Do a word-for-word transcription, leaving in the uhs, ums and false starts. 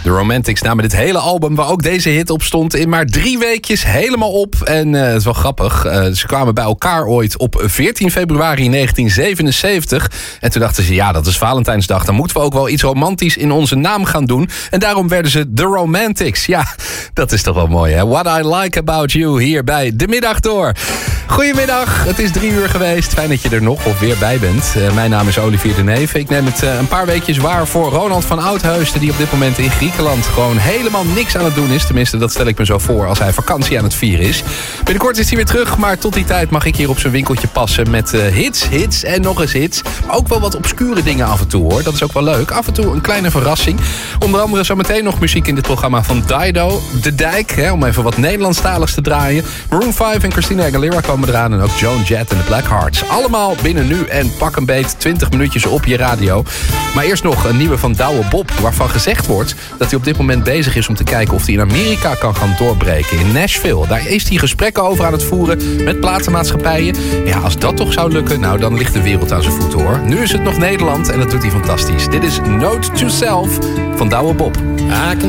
De Romantics namen dit hele album, waar ook deze hit op stond, in maar drie weekjes helemaal op. En uh, het is wel grappig. Uh, ze kwamen bij elkaar ooit op veertien februari negentien zevenenzeventig. En toen dachten ze, ja, dat is Valentijnsdag. Dan moeten we ook wel iets romantisch in onze naam gaan doen. En daarom werden ze The Romantics. Ja, dat is toch wel mooi, hè? What I Like About You, hier bij De Middag Door. Goedemiddag, het is drie uur geweest. Fijn dat je er nog of weer bij bent. Uh, mijn naam is Olivier de Neef. Ik neem het uh, een paar weekjes waar voor Ronald van Oudheusden, die op dit moment in Griekenland gewoon helemaal niks aan het doen is. Tenminste, dat stel ik me zo voor als hij vakantie aan het vieren is. Binnenkort is hij weer terug, maar tot die tijd mag ik hier op zijn winkeltje passen met uh, hits, hits en nog eens hits. Maar ook wel wat obscure dingen af en toe, hoor. Dat is ook wel leuk. Af en toe een kleine verrassing. Onder andere zometeen nog muziek in dit programma van Dido, De Dijk, hè, om even wat Nederlandstaligs te draaien. Maroon vijf en Christina Aguilera komen eraan en ook Joan Jett en de Blackhearts. Allemaal binnen nu en pak een beet twintig minuutjes op je radio. Maar eerst nog een nieuwe van Douwe Bob, waarvan gezegd wordt dat hij op dit moment bezig is om te kijken of hij in Amerika kan gaan doorbreken, in Nashville. Daar is hij gesprekken over aan het voeren met platenmaatschappijen. Ja, als dat toch zou lukken, nou dan ligt de wereld aan zijn voeten, hoor. Nu is het nog Nederland en dat doet hij fantastisch. Dit is Note to Self van Douwe Bob. I can